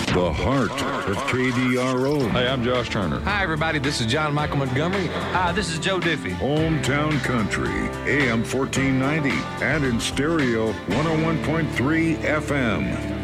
The heart of KDRO. Hey, I'm Josh Turner. Hi, everybody. This is John Michael Montgomery. Hi, this is Joe Diffie. Hometown Country, AM 1490, and in stereo 101.3 FM.